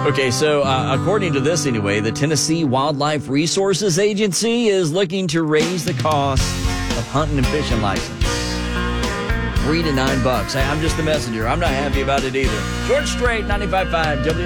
Okay, so according to this anyway, the Tennessee Wildlife Resources Agency is looking to raise the cost of hunting and fishing license. $3 to $9. I'm just the messenger. I'm not happy about it either. Short Straight, 95.5 W.